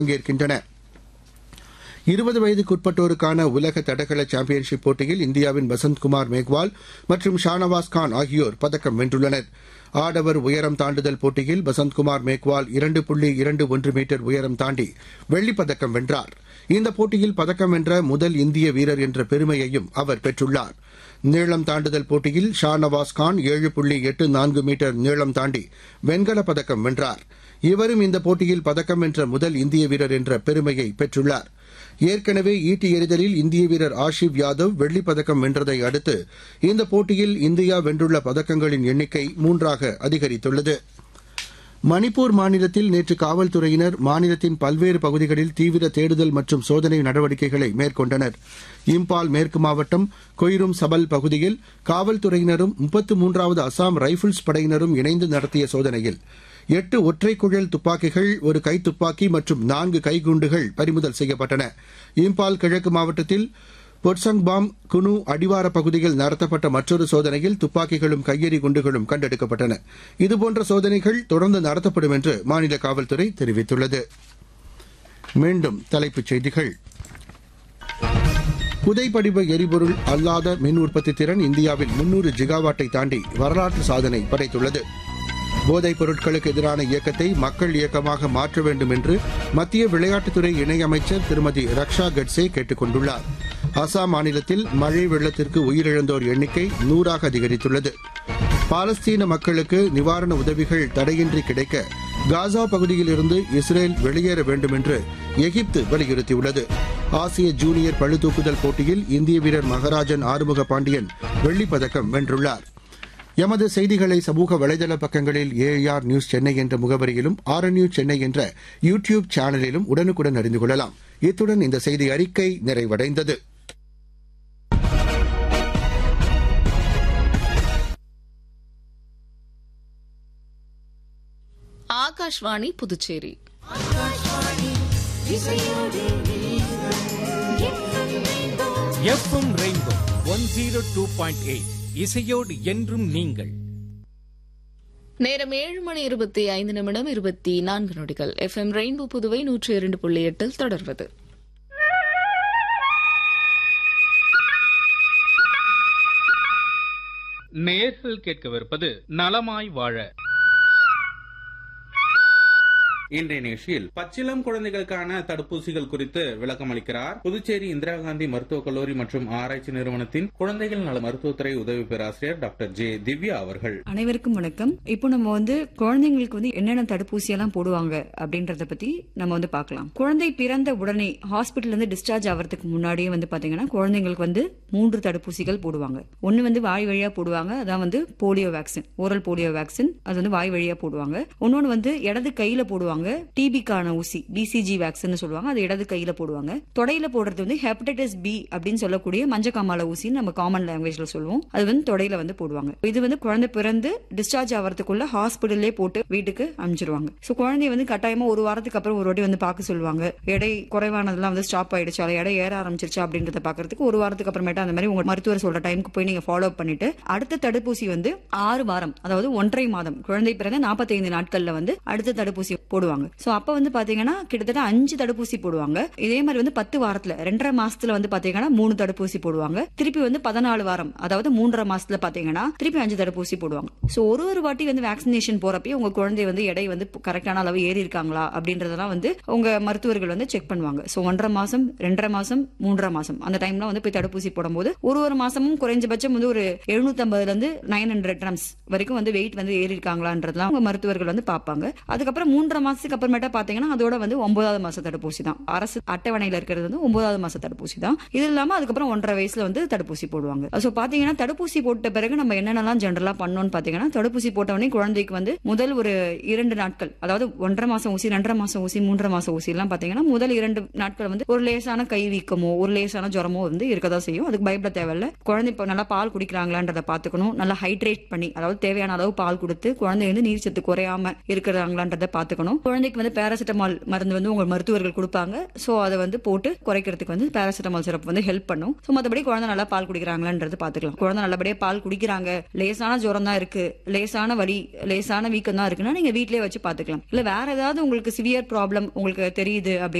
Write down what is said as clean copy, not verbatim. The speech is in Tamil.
பங்கேற்கின்றன. 20 வயதுக்குட்பட்டோருக்கான உலக தடகள சாம்பியன்ஷிப் போட்டியில் இந்தியாவின் வசந்த்குமார் மேக்வால் மற்றும் ஷானவாஸ் கான் ஆகியோர் பதக்கம் வென்றுள்ளனர். ஆடவர் உயரம் தாண்டுதல் போட்டியில் வசந்த்குமார் மேக்வால் 2.21 மீட்டர் உயரம் தாண்டி வெள்ளிப்பதக்கம் வென்றார். இந்த போட்டியில் பதக்கம் வென்ற முதல் இந்திய வீரர் என்ற பெருமையையும் அவர் பெற்றுள்ளார். நீளம் தாண்டுதல் போட்டியில் ஷானவாஸ் கான் 7.84 மீட்டர் நீளம் தாண்டி வெண்கலப் பதக்கம் வென்றார். இவரும் இந்த போட்டியில் பதக்கம் வென்ற முதல் இந்திய வீரர் என்ற பெருமையை பெற்றுள்ளார். ஏற்கனவே ஈட்டி எறிதலில் இந்திய வீரர் ஆஷிப் யாதவ் வெள்ளிப் பதக்கம் வென்றதை அடுத்து இந்த போட்டியில் இந்தியா வென்றுள்ள பதக்கங்களின் எண்ணிக்கை 3ஆக அதிகரித்துள்ளது. மணிப்பூர் மாநிலத்தில் நேற்று காவல்துறையினர் மாநிலத்தின் பல்வேறு பகுதிகளில் தீவிர தேடுதல் மற்றும் சோதனை நடவடிக்கைகளை மேற்கொண்டனர். இம்பால் மேற்கு மாவட்டம் கொய்ரும் சபல் பகுதியில் காவல்துறையினரும் 33வது அசாம் ரைபிள்ஸ் படையினரும் இணைந்து நடத்திய சோதனையில் 8 ஒற்றை குழல் துப்பாக்கிகள், ஒரு கைத்துப்பாக்கி மற்றும் 4 கைக்குண்டுகள் பறிமுதல் செய்யப்பட்டன. இம்பால் கிழக்கு மாவட்டத்தில் பொட்சங்பாம் குனு அடிவார பகுதியில் நடத்தப்பட்ட மற்றொரு சோதனையில் துப்பாக்கிகளும் கையெறி குண்டுகளும் கண்டெடுக்கப்பட்டன. இதுபோன்ற சோதனைகள் தொடர்ந்து நடத்தப்படும் என்று மாநில காவல்துறை தெரிவித்துள்ளது. மீண்டும் தலைப்புச் செய்திகள். புதைப்படிவ எரிபொருள் அல்லாத மின் உற்பத்தி திறன் இந்தியாவில் 300 ஜிகாவாட்டை தாண்டி வரலாற்று சாதனை படைத்துள்ளது. போதைப் பொருட்களுக்கு எதிரான இயக்கத்தை மக்கள் இயக்கமாக மாற்ற வேண்டும் என்று மத்திய விளையாட்டுத்துறை இணையமைச்சர் திருமதி ரக்ஷா கட்சே கேட்டுக் கொண்டுள்ளார். அசாம் மாநிலத்தில் மழை வெள்ளத்திற்கு உயிரிழந்தோர் எண்ணிக்கை 100ஆக அதிகரித்துள்ளது. பாலஸ்தீன மக்களுக்கு நிவாரண உதவிகள் தடையின்றி கிடைக்க காசா பகுதியிலிருந்து இஸ்ரேல் வெளியேற வேண்டும் என்று எகிப்து வலியுறுத்தியுள்ளது. ஆசிய ஜூனியர் பளுதூக்குதல் போட்டியில் இந்திய வீரர் மகராஜன் ஆறுமுக பாண்டியன் வெள்ளிப் பதக்கம் வென்றுள்ளார். எமது செய்திகளை சமூக வலைதள பக்கங்களில் ஏஆர் நியூஸ் சென்னை என்ற முகவரியிலும் ஆர்என்யூ சென்னை என்ற யூ டியூப் சேனலிலும் உடனுக்குடன் அறிந்து கொள்ளலாம். இத்துடன் இந்த செய்தி அறிக்கை நிறைவடைந்தது. ஆகாஷ்வாணி புதுச்சேரி. எஃப்எம் ரெயின்போ 102.8 இசையோடு என்றும் நீங்கள். நேரம் 7:25 எஃப்எம் ரெயின்போ புதுவை 102.8 தொடர்வது. நேயர்கள் கேட்கவிருப்பது நலமாய் வாழ. இன்றைய நிகழ்ச்சியில் பச்சிளம் குழந்தைகளுக்கான தடுப்பூசிகள் குறித்து விளக்கம் அளிக்கிறார் புதுச்சேரி இந்திரா காந்தி மருத்துவக் கல்லூரி மற்றும் ஆராய்ச்சி நிறுவனத்தின் குழந்தைகள் நல மருத்துவத்துறை உதவி பேராசிரியர் டாக்டர் ஜே திவ்யா அவர்கள். அனைவருக்கும் வணக்கம். இப்போ நம்ம குழந்தைங்களுக்கு என்னென்ன தடுப்பூசி எல்லாம் போடுவாங்க அப்படின்றத பத்தி நம்ம பார்க்கலாம். குழந்தை பிறந்த உடனே ஹாஸ்பிட்டல் இருந்து டிஸ்சார்ஜ் ஆகிறதுக்கு முன்னாடியே பாத்தீங்கன்னா குழந்தைங்களுக்கு 3 தடுப்பூசிகள் போடுவாங்க. ஒன்னு வாய் வழியா போடுவாங்க, அதான் polio vaccine, oral polio vaccine, அது வாய் வழியா போடுவாங்க. இன்னொன்னு இடது கையில போடுவாங்க, டிபிக்கான ஊசி, பிசிஜி வேக்சின் சொல்லுவாங்க, அது இடது கையில போடுவாங்க. தொடையில போடுறது ஹெப்படைட்டிஸ் பி அப்படின்னு சொல்லக்கூடிய மஞ்சக்காமால ஊசி, நம்ம காமன் லாங்குவேஜ்ல சொல்லுவோம், அது தொடையில போடுவாங்க. இது குழந்தை பிறந்து டிஸ்சார்ஜ் ஆகிறதுக்குள்ள ஹாஸ்பிட்டல்லே போட்டு வீட்டுக்கு அனுப்பிச்சிருவாங்க. சோ குழந்தைய கட்டாயமா ஒரு வாரத்துக்கு அப்புறம் ஒரு வாட்டி பார்க்க சொல்லுவாங்க. எடை குறைவானதெல்லாம் ஸ்டாப் ஆயிடுச்சு, எடை ஏற ஆரம்பிச்சிருச்சு அப்படின்றத பாக்குறதுக்கு ஒரு வாரத்துக்கு அப்புறமேட்டா அந்த மாதிரி உங்க மருத்துவர் சொல்ற டைமுக்கு போய் நீங்க ஃபாலோ அப் பண்ணிட்டு அடுத்த தடுப்பூசி 6 வாரம், அதாவது 1.5 மாதம், குழந்தை பிறந்த 45 நாட்கள்ல அடுத்த தடுப்பூசி போடுவாங்க. சோ அப்ப பாத்தீங்கன்னா கிட்டத்தட்ட 5 தடுப்பூசி போடுவாங்க. இதே மாதிரி 10 வாரத்துல 2.5 மாசத்துல பாத்தீங்கன்னா 3 தடுப்பூசி போடுவாங்க. திருப்பி 14 வாரம், அதாவது 3.5 மாசத்துல பாத்தீங்கன்னா திருப்பி 5 தடுப்பூசி போடுவாங்க. சோ ஒரு வாட்டி வேக்சினேஷன் போறப்ப உங்க குழந்தை எடை கரெக்டான அளவு ஏறி இருக்காங்களா அப்படின்றதெல்லாம் உங்க மருத்துவர்கள் செக் பண்ணுவாங்க. சோ 1.5 மாசம், 2.5 மாசம், 3.5 மாசம் அந்த டைம்ல போய் தடுப்பூசி போடும்போது ஒரு மாசமும் குறைஞ்சபட்சம் ஒரு 750 இருந்து 900 கிராம்ஸ் வரைக்கும் வெயிட் ஏறி இருக்காங்களான்றதெல்லாம் உங்க மருத்துவர்கள் பாப்பாங்க. அதுக்கப்புறம் 3.5 மாசத்துக்கு அப்புறமேட்டா பாத்தீங்கன்னா அதோட 9வது மாச தடுப்பூசி தான். அரசு அட்டவணையில இருக்கிறது 9வது மாச தடுப்பூசி தான். இது இல்லாம அதுக்கப்புறம் 1.5 வயசுல தடுப்பூசி போடுவாங்க. சோ பாத்தீங்கன்னா தடுப்பூசி போட்ட பிறகு நம்ம என்னென்னலாம் ஜெனரலா பண்ணோம்னு பாத்தீங்கன்னா, தடுப்பூசி போட்ட உடனே குழந்தைக்கு முதல் ஒரு 2 நாட்கள், அதாவது 1.5 மாசம் ஊசி, 2.5 மாசம் ஊசி, 3.5 மாசம் ஊசி எல்லாம் பாத்தீங்கன்னா முதல் 2 நாட்கள் ஒரு லேசான கை வீக்கமோ ஒரு லேசான ஜுரமோ இருக்கதான் செய்யும். அதுக்கு பயப்பட தேவையில்ல. குழந்தை இப்ப நல்லா பால் குடிக்கிறாங்களான்றத பாத்துக்கணும். நல்லா ஹைட்ரேட் பண்ணி, அதாவது தேவையான அளவு பால் கொடுத்து குழந்தை நீர் சத்து குறையாம இருக்கிறாங்களான்றத பாத்துக்கணும். குழந்தைக்கு வந்து பேராசிட்டமால் மருந்து வந்து உங்க மருத்துவர்கள் கொடுப்பாங்க. சோ அதை வந்து போட்டு குறைக்கிறதுக்கு வந்து பேராசிட்டமால் சிரப் வந்து ஹெல்ப் பண்ணும். சோ மத்தபடி குழந்தை நல்லா பால் குடிக்கிறாங்களான்றது பாத்துக்கலாம். குழந்தை நல்லபடியா பால் குடிக்கிறாங்க, லேசான ஜுரம் தான் இருக்கு, லேசான வலி, லேசான வீக்கம் தான் இருக்குன்னா நீங்க வீட்லயே வச்சு பாத்துக்கலாம். இல்ல வேற ஏதாவது உங்களுக்கு சிவியர் ப்ராப்ளம் உங்களுக்கு தெரியுது